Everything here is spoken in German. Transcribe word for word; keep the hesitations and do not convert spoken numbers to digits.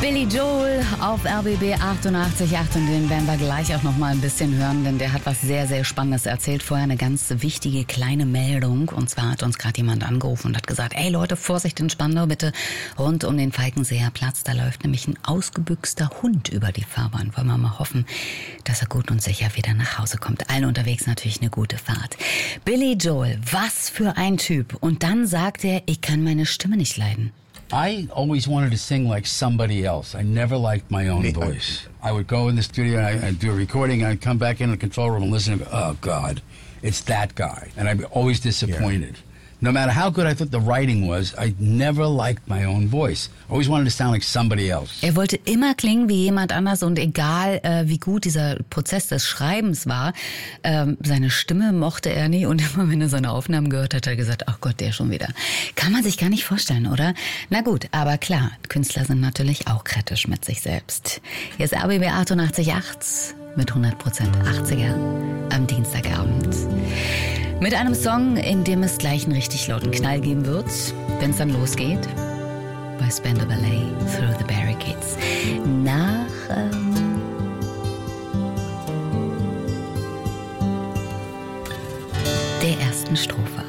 Billy Joel auf R B B achtundachtzig Komma acht und den werden wir gleich auch noch mal ein bisschen hören, denn der hat was sehr, sehr Spannendes erzählt. Vorher eine ganz wichtige kleine Meldung, und zwar hat uns gerade jemand angerufen und hat gesagt, ey Leute, Vorsicht in Spandau bitte, rund um den Falkenseer Platz, da läuft nämlich ein ausgebüxter Hund über die Fahrbahn. Wollen wir mal hoffen, dass er gut und sicher wieder nach Hause kommt. Allen unterwegs natürlich eine gute Fahrt. Billy Joel, was für ein Typ. Und dann sagt er, ich kann meine Stimme nicht leiden. I always wanted to sing like somebody else. I never liked my own Yeah. voice. I would go in the studio and I, I'd do a recording and I'd come back in the control room and listen and go, oh God, it's that guy. And I'd be always disappointed. Yeah. No matter how good I thought the writing was, I never liked my own voice. I always wanted to sound like somebody else. Er wollte immer klingen wie jemand anders und egal äh, wie gut dieser Prozess des Schreibens war, ähm, seine Stimme mochte er nie und immer wenn er seine Aufnahmen gehört hat, hat er gesagt, ach Gott, der schon wieder. Kann man sich gar nicht vorstellen, oder? Na gut, aber klar, Künstler sind natürlich auch kritisch mit sich selbst. Hier ist R B B achtundachtzig Komma acht mit hundert Prozent achtziger am Dienstagabend. Mit einem Song, in dem es gleich einen richtig lauten Knall geben wird, wenn es dann losgeht. Bei Spandau Ballet, Through the Barricades. Nach ähm, der ersten Strophe.